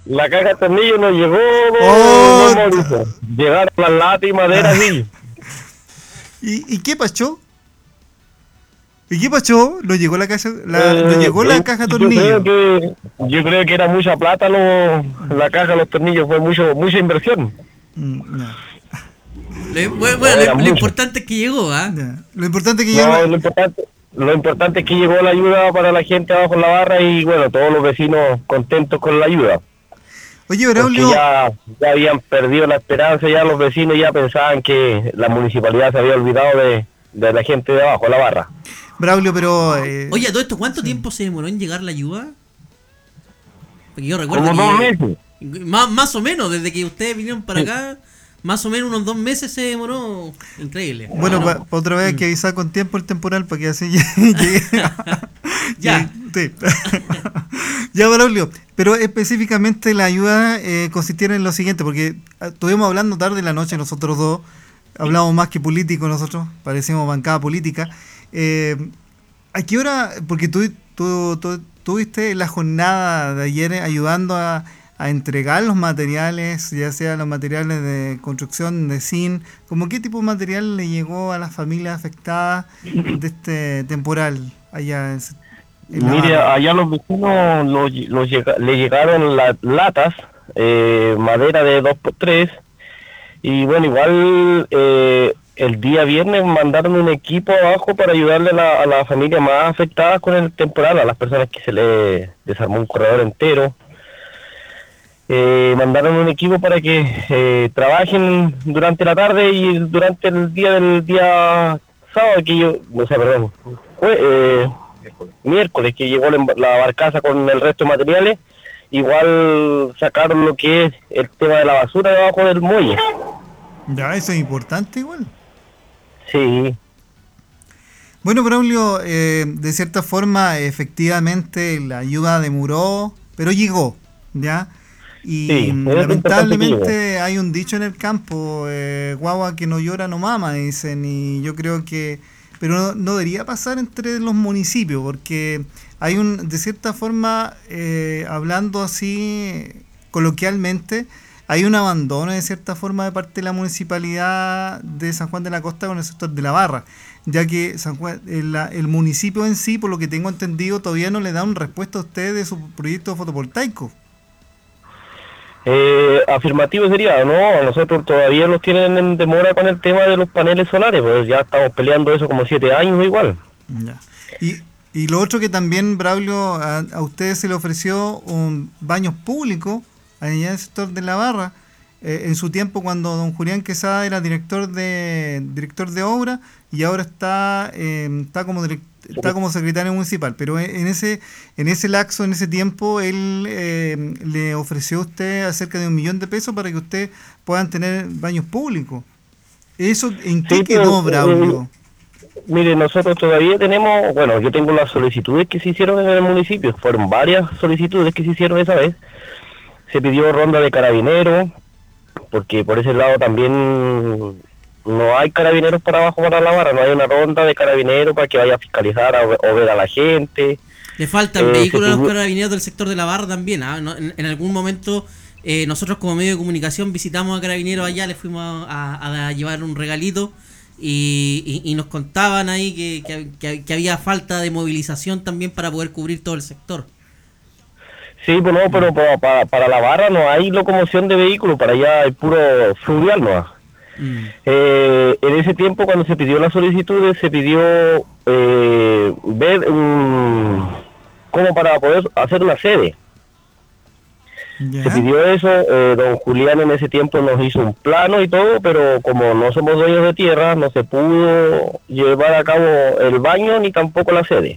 La caja de tornillos nos llegó, ¡Oh! don Mauricio. Llegaron las latas y madera, Ah, sí. ¿y qué pasó? ¿Y qué pasó? ¿No llegó no llegó la caja de tornillo? Yo creo que era mucha plata la caja, los tornillos, fue mucha inversión. No. No, era Lo mucho. importante es que llegó, ¿ah? Ya. Lo importante es que llegó No, lo importante es que llegó la ayuda para la gente abajo en la barra y bueno, todos los vecinos contentos con la ayuda. Oye, Porque Braulio, ya habían perdido la esperanza, ya los vecinos ya pensaban que la municipalidad se había olvidado de la gente de abajo, la barra. Braulio, pero... Oye, a todo esto, ¿cuánto sí. tiempo se demoró en llegar la ayuda? Porque yo recuerdo Como 2 meses. más o menos, desde que ustedes vinieron para acá, más o menos unos 2 meses se demoró. Increíble. Bueno, No. otra vez hay que avisar con tiempo el temporal para que así llegue. Ya. Sí. Ya, Braulio, pero específicamente la ayuda consistiera en lo siguiente, porque estuvimos hablando tarde en la noche nosotros dos, hablamos más que políticos nosotros, parecíamos bancada política. ¿A qué hora? Porque tú tuviste la jornada de ayer ayudando a entregar los materiales, ya sea los materiales de construcción de zinc, ¿cómo qué tipo de material le llegó a las familias afectadas de este temporal allá en la Mire, barra? allá los vecinos le llegaron las latas, madera de 2x3 y bueno, igual el día viernes mandaron un equipo abajo para ayudarle a la familia más afectada con el temporal, a las personas que se le desarmó un corredor entero. Mandaron un equipo para que trabajen durante la tarde y durante el día sábado, miércoles, que llegó la barcaza con el resto de materiales. Igual sacaron lo que es el tema de la basura debajo del muelle. Ya, eso es importante igual. Sí, Bueno, Braulio, de cierta forma, efectivamente, la ayuda demoró, pero llegó, ¿ya? Y sí, es importante que llegue. lamentablemente hay un dicho en el campo, guagua que no llora no mama, dicen, y yo creo que, pero no debería pasar entre los municipios, porque hay de cierta forma, hablando así coloquialmente, hay un abandono de cierta forma de parte de la municipalidad de San Juan de la Costa con el sector de la Barra, ya que el municipio en sí, por lo que tengo entendido, todavía no le da una respuesta a ustedes de su proyecto fotovoltaico. Afirmativo sería, no, nosotros todavía nos tienen en demora con el tema de los paneles solares, pues ya estamos peleando eso como 7 años igual. Ya. Y lo otro que también, Braulio, a ustedes se le ofreció un baño público allá en el sector de la Barra, en su tiempo cuando don Julián Quesada era director de obra y ahora está como secretario municipal, pero en ese lapso, en ese tiempo, él le ofreció a usted cerca de 1 millón de pesos para que ustedes puedan tener baños públicos. ¿Eso en qué Sí, quedó, Braulio? mire, nosotros todavía tenemos, bueno, yo tengo las solicitudes que se hicieron en el municipio, fueron varias solicitudes que se hicieron esa vez. Se pidió ronda de carabineros, porque por ese lado también no hay carabineros para abajo para la barra, no hay una ronda de carabineros para que vaya a fiscalizar o ver a la gente. Le faltan Se vehículos a los pidió- carabineros del sector de la barra también, ¿ah? En algún momento nosotros como medio de comunicación visitamos a carabineros allá, les fuimos a llevar un regalito y nos contaban ahí que había falta de movilización también para poder cubrir todo el sector. Sí, pues no, pero para la barra no hay locomoción de vehículos, para allá hay puro fluvial, ¿no? Mm. En ese tiempo, cuando se pidió las solicitudes, se pidió ver cómo para poder hacer una sede. Se ¿Ya? pidió eso, don Julián en ese tiempo nos hizo un plano y todo, pero como no somos dueños de tierra, no se pudo llevar a cabo el baño ni tampoco la sede.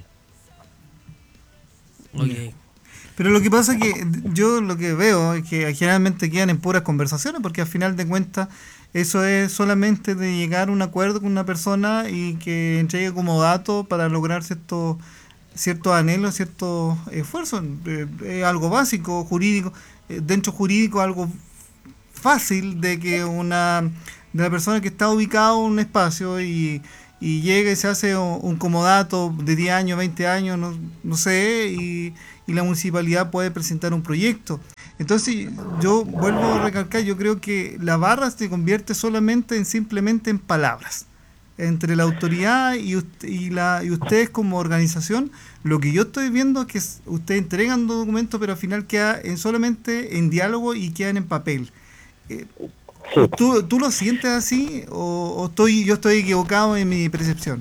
Ok. Pero lo que pasa es que yo lo que veo es que generalmente quedan en puras conversaciones, porque al final de cuentas eso es solamente de llegar a un acuerdo con una persona y que entregue como dato para lograr ciertos anhelos, ciertos esfuerzos. Es algo básico, jurídico. Dentro jurídico algo fácil de que de la persona que está ubicado en un espacio y llega y se hace un comodato de 10 años, 20 años, no sé, y la municipalidad puede presentar un proyecto. Entonces, yo vuelvo a recalcar, yo creo que la barra se convierte solamente simplemente en palabras. Entre la autoridad y ustedes como organización, lo que yo estoy viendo es que ustedes entregan documentos, pero al final queda solamente en diálogo y quedan en papel. Sí. ¿Tú lo sientes así o yo estoy equivocado en mi percepción?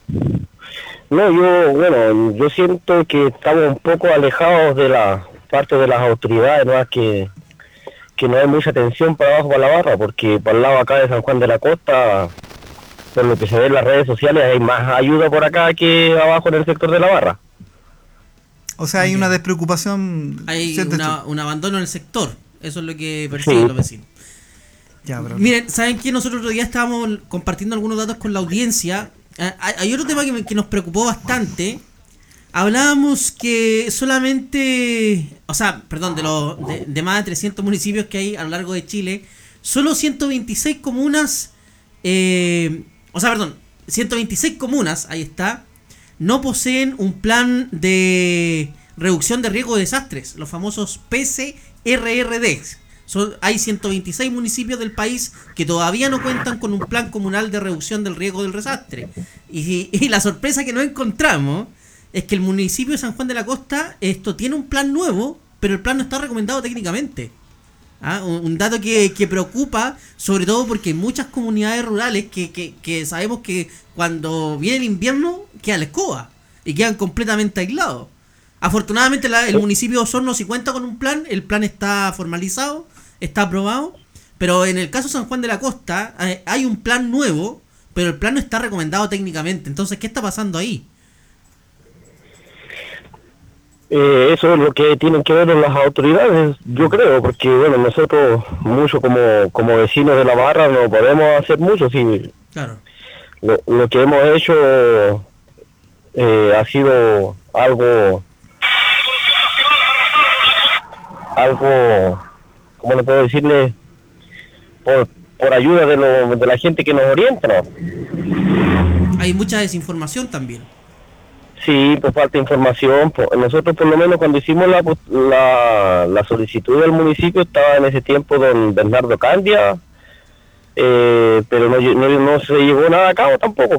No, yo siento que estamos un poco alejados de la parte de las autoridades, ¿no? Que no hay mucha atención para abajo para la barra, porque para el lado acá de San Juan de la Costa, por lo que se ve en las redes sociales, hay más ayuda por acá que abajo en el sector de la barra. O sea, hay una despreocupación. Hay un abandono en el sector. Eso es lo que perciben los vecinos. Ya, miren, ¿saben qué? Nosotros otro día estábamos compartiendo algunos datos con la audiencia. Hay otro tema que nos preocupó bastante. Hablábamos que solamente, de más de 300 municipios que hay a lo largo de Chile, solo 126 comunas, 126 comunas, ahí está, no poseen un plan de reducción de riesgo de desastres, los famosos PCRRD. Hay 126 municipios del país que todavía no cuentan con un plan comunal de reducción del riesgo del desastre. Y la sorpresa que nos encontramos es que el municipio de San Juan de la Costa tiene un plan nuevo, pero el plan no está recomendado técnicamente. Un dato que preocupa, sobre todo porque hay muchas comunidades rurales que sabemos que cuando viene el invierno queda la escoba y quedan completamente aislados. Afortunadamente el municipio de Osorno sí cuenta con un plan, el plan está formalizado, está aprobado, pero en el caso de San Juan de la Costa hay un plan nuevo, pero el plan no está recomendado técnicamente. Entonces, ¿qué está pasando ahí? Eso es lo que tienen que ver las autoridades, yo creo, porque bueno, nosotros mucho como vecinos de la barra no podemos hacer mucho. Sí, claro. Lo que hemos hecho ha sido algo, ¿cómo le puedo decirle? Por ayuda de la gente que nos orienta, ¿no? Hay mucha desinformación también. Sí, por falta de información. Nosotros por lo menos cuando hicimos la solicitud del municipio estaba en ese tiempo don Bernardo Candia, pero no se llevó nada a cabo tampoco.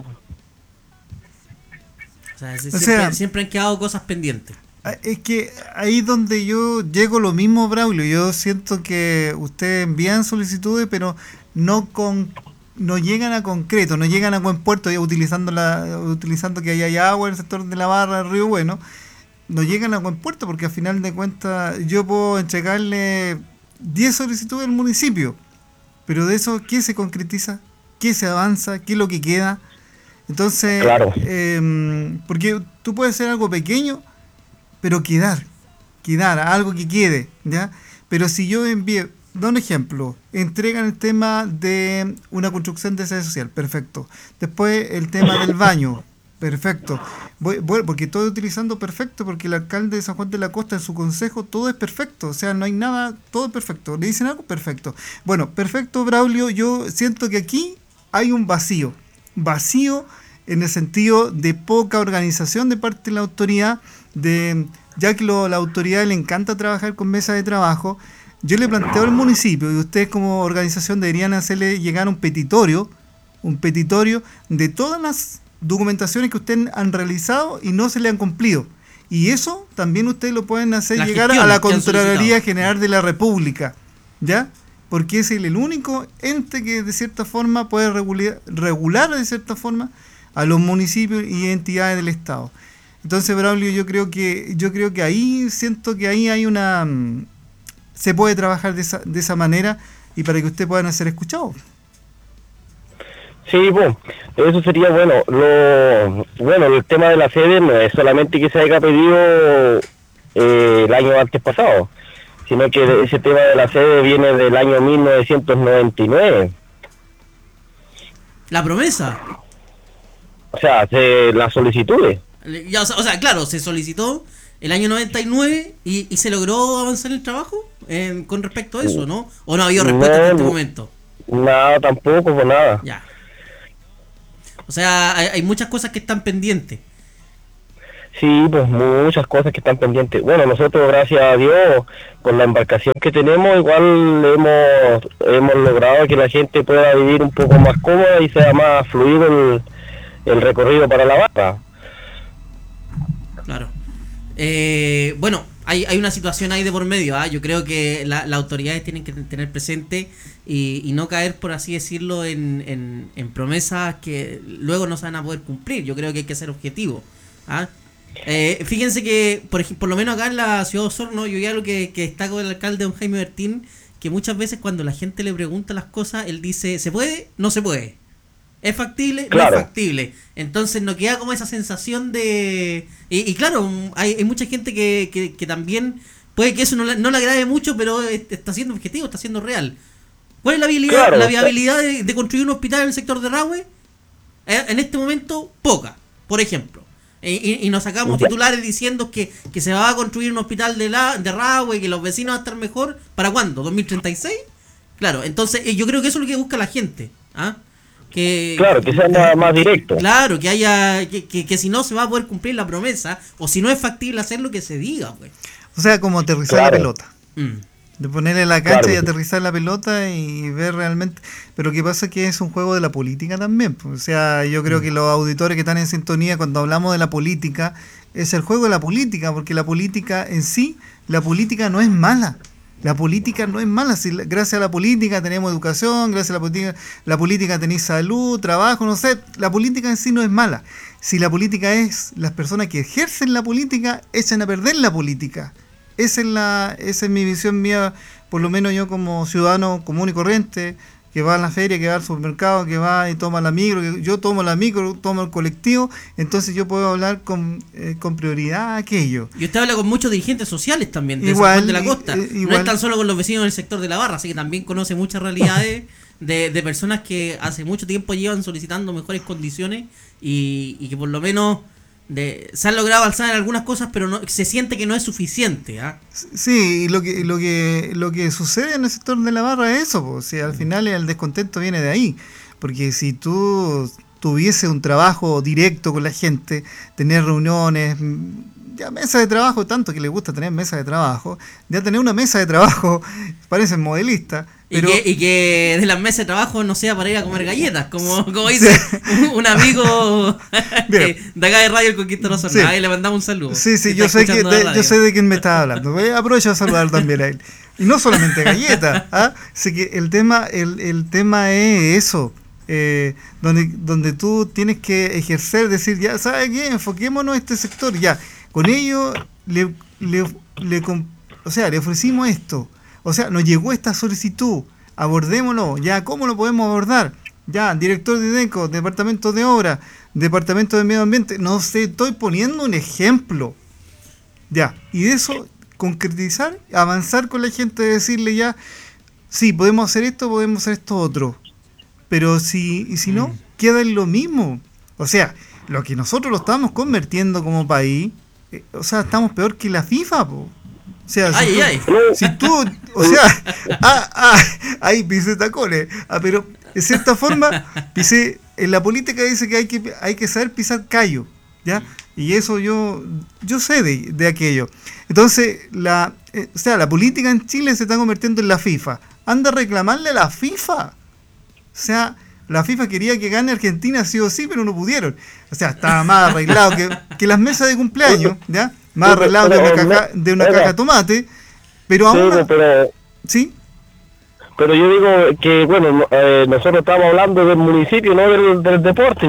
O sea, siempre han quedado cosas pendientes. Es que ahí donde yo llego lo mismo, Braulio. Yo siento que ustedes envían solicitudes, pero no llegan a concreto, no llegan a buen puerto, ya utilizando que ahí hay agua en el sector de la barra del Río Bueno, no llegan a buen puerto porque al final de cuentas yo puedo entregarle 10 solicitudes al municipio, pero de eso, ¿qué se concretiza? ¿Qué se avanza? ¿Qué es lo que queda? Entonces, claro. Porque tú puedes hacer algo pequeño, pero quedar, algo que quede, ¿ya? Pero si yo envío, da un ejemplo, entregan el tema de una construcción de sede social, perfecto. Después el tema del baño, perfecto. Porque estoy utilizando perfecto, porque el alcalde de San Juan de la Costa en su consejo, todo es perfecto, o sea, no hay nada, todo es perfecto. ¿Le dicen algo? Perfecto. Bueno, perfecto, Braulio, yo siento que aquí hay un vacío en el sentido de poca organización de parte de la autoridad, ya que la autoridad le encanta trabajar con mesas de trabajo. Yo le planteo al municipio y ustedes como organización deberían hacerle llegar un petitorio de todas las documentaciones que ustedes han realizado y no se le han cumplido. Y eso también ustedes lo pueden hacer llegar a la Contraloría General de la República, ¿ya? Porque es el único ente que de cierta forma puede regular de cierta forma a los municipios y entidades del Estado. Entonces, Braulio, yo creo que ahí siento que ahí hay se puede trabajar de esa manera y para que ustedes puedan ser escuchados. Sí, bueno, eso sería bueno. El tema de la sede no es solamente que se haya pedido el año antes pasado, sino que ese tema de la sede viene del año 1999. ¿La promesa? O sea, las solicitudes. Claro, se solicitó el año 99 y se logró avanzar el trabajo con respecto a eso, ¿no? ¿O no ha habido respuesta en este momento? Nada, tampoco, pues nada. Ya. O sea, hay muchas cosas que están pendientes. Sí, pues muchas cosas que están pendientes. Bueno, nosotros, gracias a Dios, con la embarcación que tenemos, igual hemos logrado que la gente pueda vivir un poco más cómoda y sea más fluido el recorrido para la barra. Claro. Bueno, hay una situación ahí de por medio. Yo creo que las autoridades tienen que tener presente y no caer, por así decirlo, en promesas que luego no se van a poder cumplir. Yo creo que hay que ser objetivo. Fíjense que, por lo menos acá en la ciudad de Osorno, yo ya lo que destaco del alcalde don Jaime Bertín, que muchas veces cuando la gente le pregunta las cosas, él dice, ¿se puede? No se puede. ¿Es factible? Claro. No es factible. Entonces no queda como esa sensación de... Y claro, hay mucha gente que también puede que eso no le agrade mucho, pero está siendo objetivo, está siendo real. ¿Cuál es la viabilidad, Claro, la viabilidad de construir un hospital en el sector de Rahue? En este momento, poca, por ejemplo. Y nos sacamos titulares diciendo que se va a construir un hospital de Rahue, que los vecinos van a estar mejor. ¿Para cuándo? ¿2036? Claro, entonces yo creo que eso es lo que busca la gente. Claro, que sea más directo. Claro, que haya que si no se va a poder cumplir la promesa, o si no es factible hacerlo, que se diga, pues. O sea, como aterrizar Claro. la pelota. De ponerle la cancha y aterrizar la pelota y ver realmente. Pero ¿qué pasa? Que es un juego de la política también. O sea, yo creo que los auditores que están en sintonía cuando hablamos de la política, es el juego de la política, porque la política en sí, la política no es mala. La política no es mala. Si, gracias a la política tenemos educación, gracias a la política tenéis salud, trabajo, no sé. La política en sí no es mala. Si la política es, las personas que ejercen la política echan a perder la política. Esa es mi visión mía, por lo menos yo como ciudadano común y corriente, que va a la feria, que va al supermercado, que va y toma la micro, que yo tomo la micro, tomo el colectivo, entonces yo puedo hablar con prioridad a aquello. Y usted habla con muchos dirigentes sociales también de San Igual, Juan de la Costa. No igual. es tan solo con los vecinos del sector de la barra, así que también conoce muchas realidades de personas que hace mucho tiempo llevan solicitando mejores condiciones y que por lo menos se han logrado alzar en algunas cosas, pero no, se siente que no es suficiente. Sí, y lo que sucede en el sector de la barra es eso, pues, si al final el descontento viene de ahí, porque si tú tuviese un trabajo directo con la gente, tener reuniones, ya mesa de trabajo, tanto que le gusta tener mesa de trabajo, ya tener una mesa de trabajo, parecen modelistas. Pero... Y que de las mesas de trabajo no sea para ir a comer galletas, como dice un amigo de acá de Radio El Conquistador Osorno. Ahí le mandamos un saludo. Sí, yo sé de quién me está hablando. Aprovecho a saludar también a él. Y no solamente galletas. Así que el tema es eso. Donde tú tienes que ejercer, decir, ya, ¿sabes qué? Enfoquémonos en este sector. Ya, con ello le ofrecimos esto. O sea, nos llegó esta solicitud, abordémoslo, ya, ¿cómo lo podemos abordar? Ya, director de IDECO, departamento de obra, departamento de medio ambiente, no sé, estoy poniendo un ejemplo. Ya, y de eso, concretizar, avanzar con la gente, decirle ya, sí, podemos hacer esto otro. Pero si no, queda en lo mismo. O sea, lo que nosotros lo estamos convirtiendo como país, o sea, estamos peor que la FIFA, po. O sea, si tú, o sea, ahí pisé tacones, pero de cierta forma, pisé, en la política dice que hay que saber pisar callo, ¿ya? Y eso yo sé de aquello. Entonces, la política en Chile se está convirtiendo en la FIFA. Anda a reclamarle a la FIFA. O sea, la FIFA quería que gane Argentina sí o sí, pero no pudieron. O sea, estaba más arreglado que las mesas de cumpleaños, ¿ya? Más arreglado de una caja de tomate, pero aún... ¿Sí? Pero yo digo que, bueno, nosotros estamos hablando del municipio, no del deporte,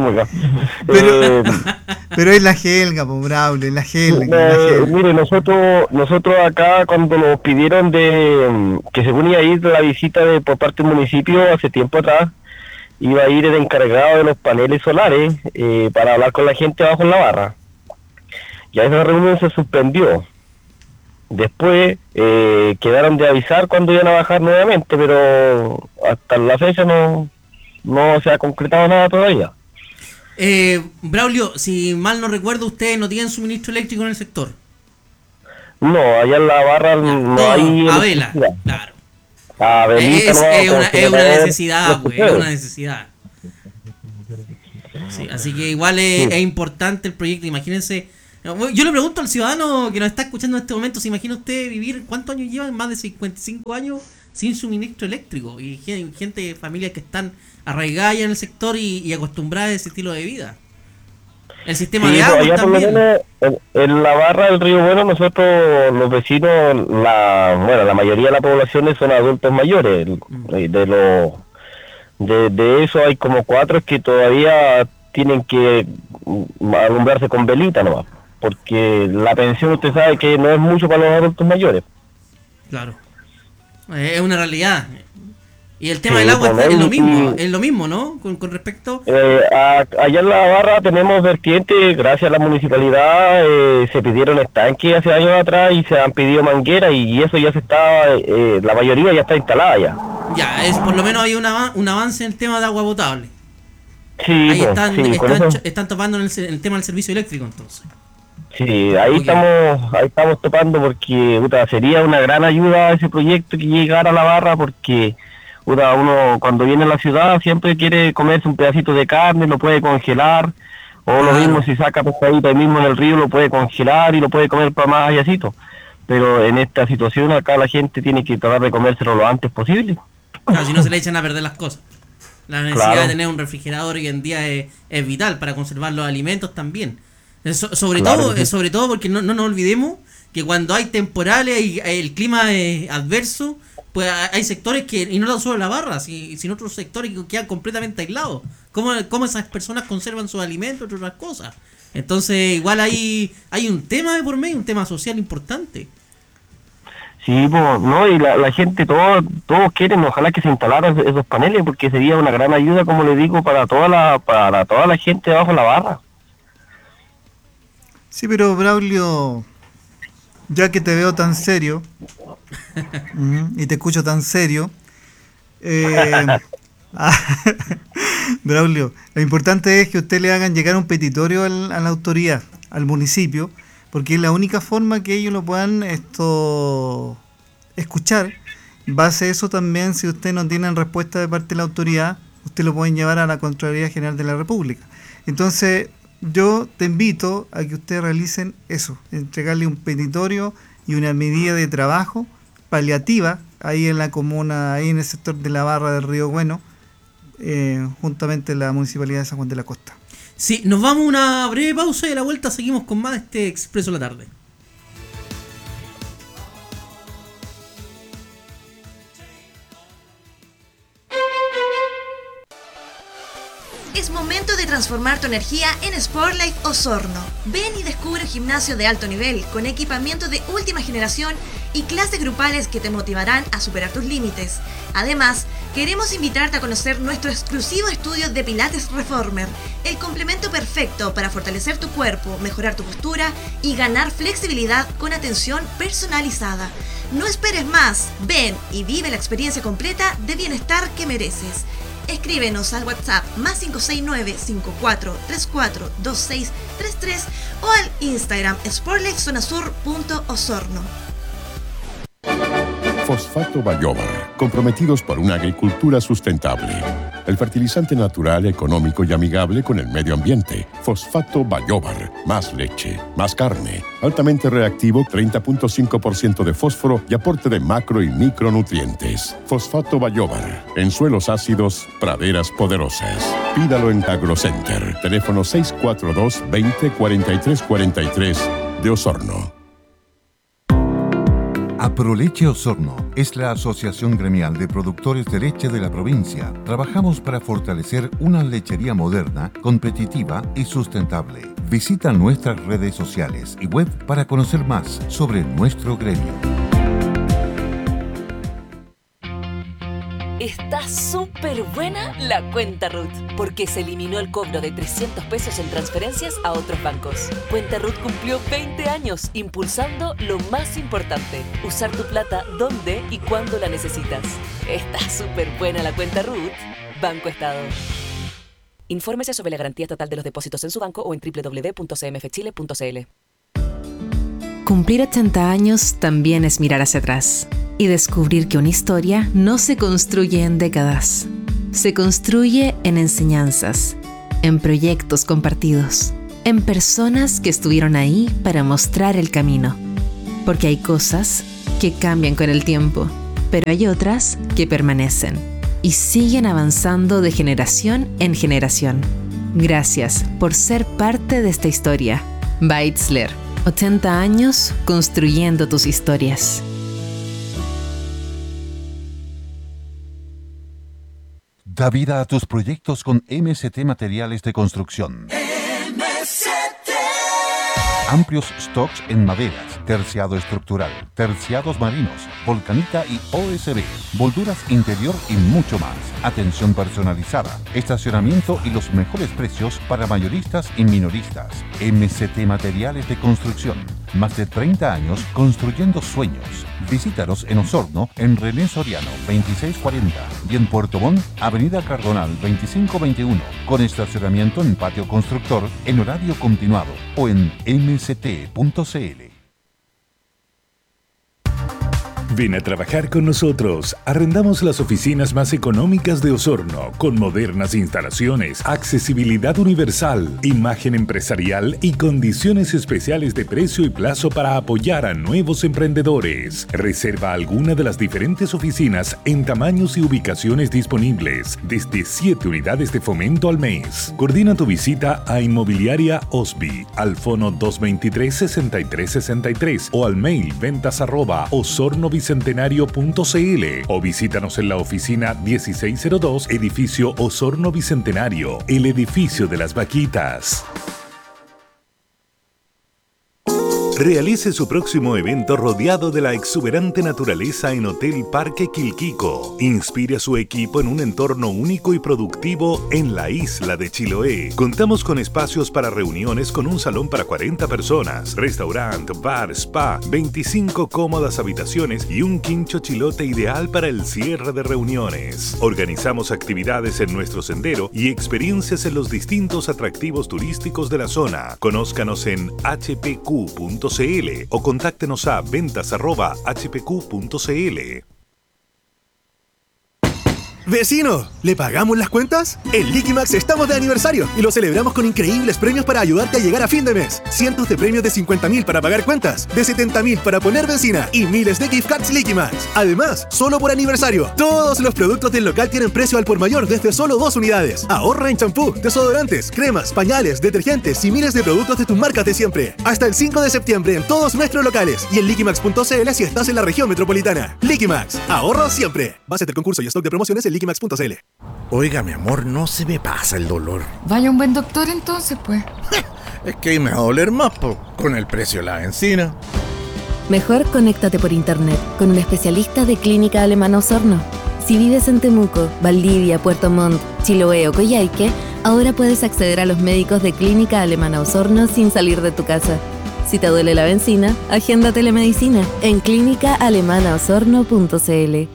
pero es la Helga, po, Braulio, es la Helga. Mire, nosotros acá, cuando nos pidieron que según iba a ir la visita por parte del municipio hace tiempo atrás, iba a ir el encargado de los paneles solares para hablar con la gente abajo en la barra. Ya esa reunión se suspendió. Después quedaron de avisar cuando iban a bajar nuevamente, pero hasta la fecha no se ha concretado nada todavía. Braulio, si mal no recuerdo, ustedes no tienen suministro eléctrico en el sector. No, allá en la barra no hay... A vela, claro. Es una necesidad, pues, es una necesidad. Sí, así que igual es importante el proyecto. Imagínense Yo le pregunto al ciudadano que nos está escuchando en este momento, ¿se imagina usted vivir cuántos años llevan? Más de 55 años sin suministro eléctrico. Y gente, familias que están arraigadas ya en el sector y acostumbradas a ese estilo de vida. El sistema de agua allá también. Por lo menos, en la barra del Río Bueno, nosotros los vecinos, la mayoría de la población son adultos mayores. De eso hay como 4 que todavía tienen que alumbrarse con velita nomás, porque la pensión usted sabe que no es mucho para los adultos mayores. Claro, es una realidad. Y el tema Sí, del agua pues, es lo mismo, ¿no? Con respecto... allá en la barra tenemos vertientes, gracias a la municipalidad se pidieron estanques hace años atrás y se han pedido mangueras y eso ya se está, la mayoría ya está instalada ya. Ya, por lo menos hay un avance en el tema de agua potable. Sí, Ahí pues, están topando en el tema del servicio eléctrico entonces. Sí, ahí estamos topando porque sería una gran ayuda ese proyecto que llegara a la barra porque uno cuando viene a la ciudad siempre quiere comerse un pedacito de carne, lo puede congelar, o lo mismo si saca pescadito ahí mismo en el río lo puede congelar y lo puede comer para más allácito. Pero en esta situación acá la gente tiene que tratar de comérselo lo antes posible. Claro, si no se le echan a perder las cosas. La necesidad Claro. de tener un refrigerador hoy en día es vital para conservar los alimentos también. Sobre todo porque no nos olvidemos que cuando hay temporales y el clima es adverso, pues hay sectores que, y no solo la barra, sino otros sectores que quedan completamente aislados. ¿Cómo esas personas conservan sus alimentos, entre otras cosas? Entonces igual hay un tema de por medio, un tema social importante. Sí, pues, no, y la gente, todos quieren, ojalá que se instalaran esos paneles, porque sería una gran ayuda, como le digo, para toda la gente debajo de la barra. Sí, pero Braulio, ya que te veo tan serio y te escucho tan serio, Braulio, lo importante es que usted le hagan llegar un petitorio a la autoridad, al municipio, porque es la única forma que ellos lo puedan escuchar. Base a eso también, si usted no tiene respuesta de parte de la autoridad, usted lo pueden llevar a la Contraloría General de la República. Entonces, yo te invito a que ustedes realicen eso, entregarle un petitorio y una medida de trabajo paliativa ahí en la comuna, ahí en el sector de la barra del Río Bueno, juntamente en la Municipalidad de San Juan de la Costa. Sí, nos vamos a una breve pausa y a la vuelta seguimos con más de este Expreso de la Tarde. Es momento de transformar tu energía en Sportlife Osorno. Ven y descubre un gimnasio de alto nivel con equipamiento de última generación y clases grupales que te motivarán a superar tus límites. Además, queremos invitarte a conocer nuestro exclusivo estudio de Pilates Reformer, el complemento perfecto para fortalecer tu cuerpo, mejorar tu postura y ganar flexibilidad con atención personalizada. No esperes más, ven y vive la experiencia completa de bienestar que mereces. Escríbenos al WhatsApp +569-5434-2633 o al Instagram sportlifezonasur.osorno. Fosfato Bayobar, comprometidos por una agricultura sustentable. El fertilizante natural, económico y amigable con el medio ambiente. Fosfato Bayobar, más leche, más carne, altamente reactivo, 30.5% de fósforo y aporte de macro y micronutrientes. Fosfato Bayobar, en suelos ácidos, praderas poderosas. Pídalo en AgroCenter, teléfono 642-20-4343 de Osorno. Aproleche Osorno es la asociación gremial de productores de leche de la provincia. Trabajamos para fortalecer una lechería moderna, competitiva y sustentable. Visita nuestras redes sociales y web para conocer más sobre nuestro gremio. Está súper buena la cuenta RUT, porque se eliminó el cobro de 300 pesos en transferencias a otros bancos. Cuenta RUT cumplió 20 años impulsando lo más importante, usar tu plata donde y cuando la necesitas. Está súper buena la cuenta RUT. Banco Estado. Infórmese sobre la garantía total de los depósitos en su banco o en www.cmfchile.cl. Cumplir 80 años también es mirar hacia atrás y descubrir que una historia no se construye en décadas, se construye en enseñanzas, en proyectos compartidos. en personas que estuvieron ahí para mostrar el camino. Porque hay cosas que cambian con el tiempo, pero hay otras que permanecen y siguen avanzando de generación en generación. Gracias por ser parte de esta historia. Beitzler, 80 años construyendo tus historias. Da vida a tus proyectos con MST Materiales de Construcción. Amplios stocks en maderas, terciado estructural, terciados marinos, volcanita y OSB, molduras interior y mucho más. Atención personalizada, estacionamiento y los mejores precios para mayoristas y minoristas. MST Materiales de Construcción. Más de 30 años construyendo sueños. Visítanos en Osorno, en René Soriano 2640 y en Puerto Montt, Avenida Cardonal 2521, con estacionamiento en patio constructor en horario continuado o en mct.cl. Ven a trabajar con nosotros. Arrendamos las oficinas más económicas de Osorno, con modernas instalaciones, accesibilidad universal, imagen empresarial y condiciones especiales de precio y plazo para apoyar a nuevos emprendedores. Reserva alguna de las diferentes oficinas en tamaños y ubicaciones disponibles, desde 7 unidades de fomento al mes. Coordina tu visita a Inmobiliaria Osby, al fono 223-6363 o al mail ventas@osornobicentenario.cl o visítanos en la oficina 1602, edificio Osorno Bicentenario, el edificio de las vaquitas. Realice su próximo evento rodeado de la exuberante naturaleza en Hotel Parque Quilquico. Inspire a su equipo en un entorno único y productivo en la isla de Chiloé. Contamos con espacios para reuniones con un salón para 40 personas, restaurante, bar, spa, 25 cómodas habitaciones y un quincho chilote ideal para el cierre de reuniones. Organizamos actividades en nuestro sendero y experiencias en los distintos atractivos turísticos de la zona. Conózcanos en hpq.cl o contáctenos a ventas@hpq.cl. ¡Vecino! ¿Le pagamos las cuentas? En Liquimax estamos de aniversario y lo celebramos con increíbles premios para ayudarte a llegar a fin de mes. Cientos de premios de 50.000 para pagar cuentas, de 70.000 para poner benzina y miles de gift cards Liquimax. Además, solo por aniversario, todos los productos del local tienen precio al por mayor desde solo 2 unidades. Ahorra en champú, desodorantes, cremas, pañales, detergentes y miles de productos de tus marcas de siempre. Hasta el 5 de septiembre en todos nuestros locales y en liquimax.cl si estás en la región metropolitana. Liquimax, ahorro siempre. Base del concurso y stock de promociones en liquimax.cl. Oiga, mi amor, no se me pasa el dolor. Vaya un buen doctor entonces, pues. Es que me va a doler más, con el precio de la benzina. Mejor conéctate por internet con un especialista de Clínica Alemana Osorno. Si vives en Temuco, Valdivia, Puerto Montt, Chiloé o Coyhaique, ahora puedes acceder a los médicos de Clínica Alemana Osorno sin salir de tu casa. Si te duele la benzina, agenda telemedicina en clínicaalemanaosorno.cl.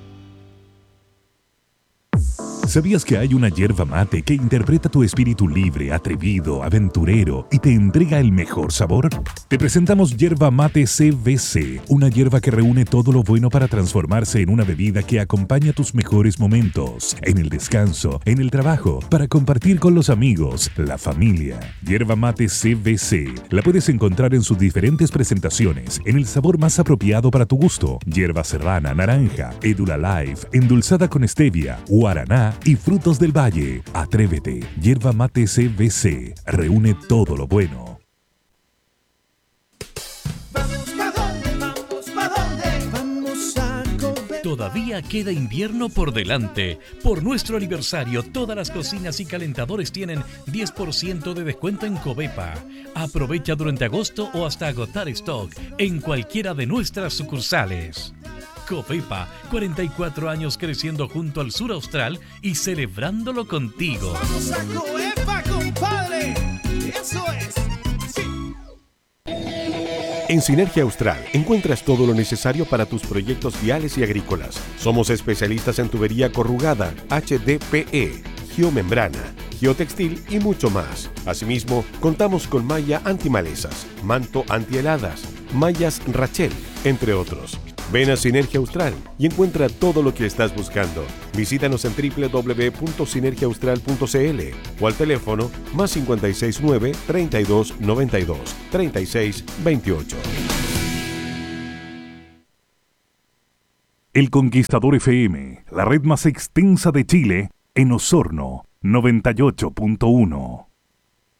¿Sabías que hay una yerba mate que interpreta tu espíritu libre, atrevido, aventurero y te entrega el mejor sabor? Te presentamos Yerba Mate CBC, una yerba que reúne todo lo bueno para transformarse en una bebida que acompaña tus mejores momentos, en el descanso, en el trabajo, para compartir con los amigos, la familia. Yerba Mate CBC la puedes encontrar en sus diferentes presentaciones, en el sabor más apropiado para tu gusto: yerba serrana, naranja, Edula Life, endulzada con stevia, guaraná y frutos del valle. Atrévete, Yerba Mate CBC reúne todo lo bueno. Todavía queda invierno por delante. Por nuestro aniversario, todas las cocinas y calentadores tienen 10% de descuento en Covepa. Aprovecha durante agosto o hasta agotar stock en cualquiera de nuestras sucursales. Covepa, 44 años creciendo junto al sur austral y celebrándolo contigo. ¡Vamos a Covepa, compadre! ¡Eso es! ¡Sí! En Sinergia Austral encuentras todo lo necesario para tus proyectos viales y agrícolas. Somos especialistas en tubería corrugada, HDPE, geomembrana, geotextil y mucho más. Asimismo, contamos con malla antimalezas, manto antiheladas, mallas Rachel, entre otros. Ven a Sinergia Austral y encuentra todo lo que estás buscando. Visítanos en www.sinergiaaustral.cl o al teléfono +569 32 92 36 28. El Conquistador FM, la red más extensa de Chile, en Osorno, 98.1.